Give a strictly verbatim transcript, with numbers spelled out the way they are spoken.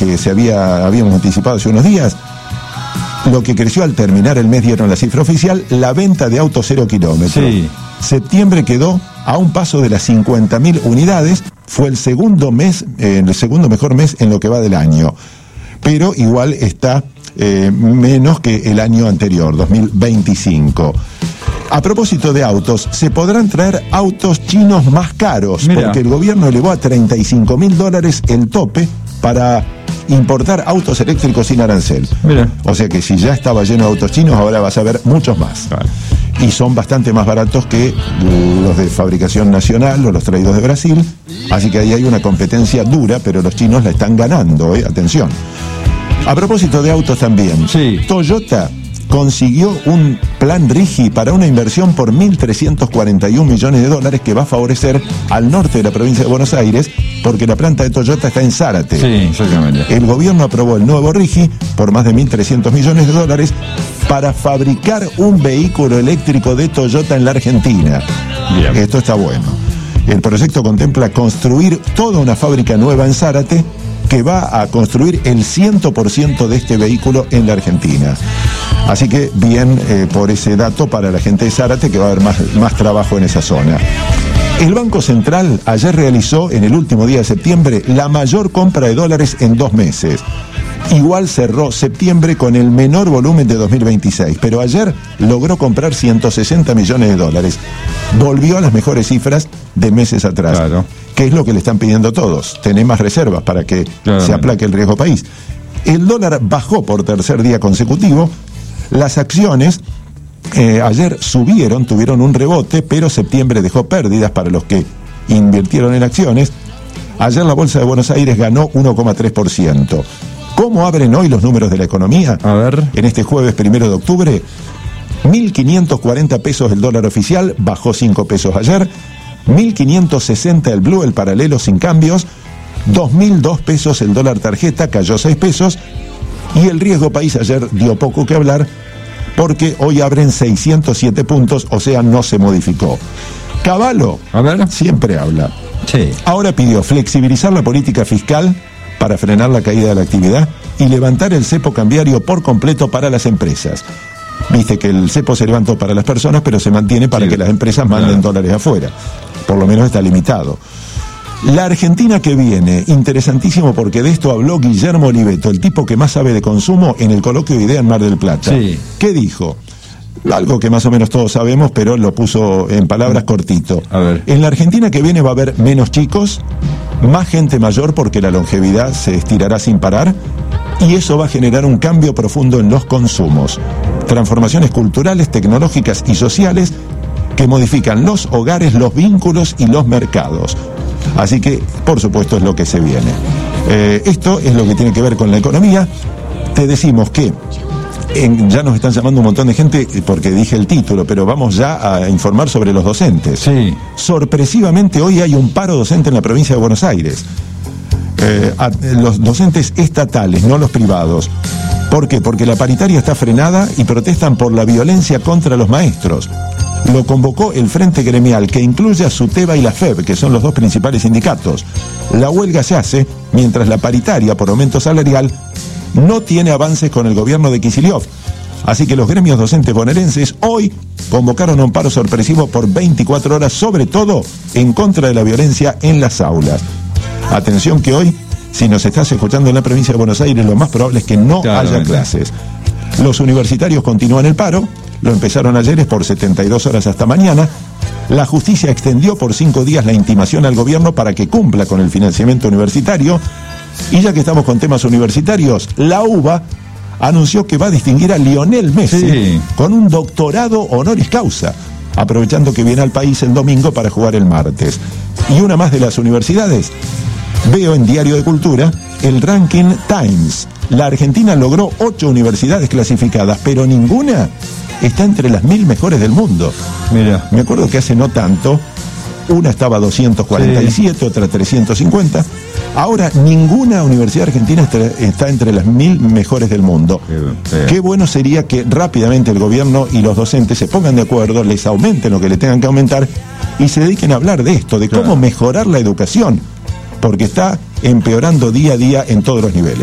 que se había habíamos anticipado hace unos días. Lo que creció al terminar el mes, dieron la cifra oficial, la venta de autos cero kilómetros. Sí. Septiembre quedó a un paso de las cincuenta mil unidades, fue el segundo mes, eh, el segundo mejor mes en lo que va del año. Pero igual está eh, menos que el año anterior, dos mil veinticinco. A propósito de autos, se podrán traer autos chinos más caros. Mirá. Porque el gobierno elevó a treinta y cinco mil dólares el tope para importar autos eléctricos sin arancel. Mirá. O sea que si ya estaba lleno de autos chinos, ahora vas a ver muchos más. Claro. Y son bastante más baratos que los de fabricación nacional o los traídos de Brasil. Así que ahí hay una competencia dura, pero los chinos la están ganando, ¿eh? Atención. A propósito de autos también, sí. Toyota consiguió un plan RIGI para una inversión por mil trescientos cuarenta y un millones de dólares que va a favorecer al norte de la provincia de Buenos Aires, porque la planta de Toyota está en Zárate. Sí, exactamente. El gobierno aprobó el nuevo RIGI por más de mil trescientos millones de dólares para fabricar un vehículo eléctrico de Toyota en la Argentina. Bien. Esto está bueno. El proyecto contempla construir toda una fábrica nueva en Zárate que va a construir el cien por ciento de este vehículo en la Argentina. Así que bien eh, por ese dato para la gente de Zárate, que va a haber más, más trabajo en esa zona. El Banco Central ayer realizó en el último día de septiembre la mayor compra de dólares en dos meses. Igual cerró septiembre con el menor volumen de dos mil veintiséis, pero ayer logró comprar ciento sesenta millones de dólares. Volvió a las mejores cifras de meses atrás. Claro. Que es lo que le están pidiendo todos, tener más reservas para que claro. se aplaque el riesgo país. El dólar bajó por tercer día consecutivo, las acciones eh, ayer subieron, tuvieron un rebote, pero septiembre dejó pérdidas para los que invirtieron en acciones. Ayer la Bolsa de Buenos Aires ganó uno coma tres por ciento. ¿Cómo abren hoy los números de la economía? A ver. En este jueves primero de octubre, mil quinientos cuarenta pesos el dólar oficial, bajó cinco pesos ayer. mil quinientos sesenta el blue, el paralelo sin cambios. dos mil dos pesos el dólar tarjeta, cayó seis pesos. Y el riesgo país ayer dio poco que hablar, porque hoy abren seiscientos siete puntos, o sea, no se modificó. Cavallo, a ver, siempre habla. Sí. Ahora pidió flexibilizar la política fiscal para frenar la caída de la actividad y levantar el cepo cambiario por completo para las empresas. Viste que el cepo se levantó para las personas, pero se mantiene para sí, que las empresas manden claro. dólares afuera. Por lo menos está limitado. La Argentina que viene, interesantísimo, porque de esto habló Guillermo Oliveto, el tipo que más sabe de consumo, en el coloquio de IDEA en Mar del Plata. Sí. ¿Qué dijo? Algo que más o menos todos sabemos, pero lo puso en palabras cortito. A ver. En la Argentina que viene va a haber menos chicos, más gente mayor porque la longevidad se estirará sin parar, y eso va a generar un cambio profundo en los consumos. Transformaciones culturales, tecnológicas y sociales que modifican los hogares, los vínculos y los mercados. Así que, por supuesto, es lo que se viene. Eh, esto es lo que tiene que ver con la economía. Te decimos que en, ya nos están llamando un montón de gente porque dije el título, pero vamos ya a informar sobre los docentes. Sí. Sorpresivamente hoy hay un paro docente en la provincia de Buenos Aires. Eh, a, los docentes estatales, no los privados. ¿Por qué? Porque la paritaria está frenada y protestan por la violencia contra los maestros. Lo convocó el Frente Gremial, que incluye a SUTEBA y la F E B, que son los dos principales sindicatos. La huelga se hace mientras la paritaria, por aumento salarial, no tiene avances con el gobierno de Kicillof. Así que los gremios docentes bonaerenses hoy convocaron a un paro sorpresivo por veinticuatro horas, sobre todo en contra de la violencia en las aulas. Atención que hoy, si nos estás escuchando en la provincia de Buenos Aires, lo más probable es que no claro, haya clases. Los universitarios continúan el paro. Lo empezaron ayer, es por setenta y dos horas hasta mañana. La justicia extendió por cinco días la intimación al gobierno para que cumpla con el financiamiento universitario. Y ya que estamos con temas universitarios, la UBA anunció que va a distinguir a Lionel Messi sí. con un doctorado honoris causa, aprovechando que viene al país el domingo para jugar el martes. Y una más de las universidades. Veo en Diario de Cultura el ranking Times. La Argentina logró ocho universidades clasificadas, pero ninguna está entre las mil mejores del mundo. Mira. Me acuerdo que hace no tanto, una estaba a doscientos cuarenta y siete, sí. otra trescientos cincuenta. Ahora ninguna universidad argentina está entre las mil mejores del mundo. Sí. Qué bueno sería que rápidamente el gobierno y los docentes se pongan de acuerdo, les aumenten lo que le tengan que aumentar y se dediquen a hablar de esto, de claro. cómo mejorar la educación, porque está empeorando día a día en todos los niveles.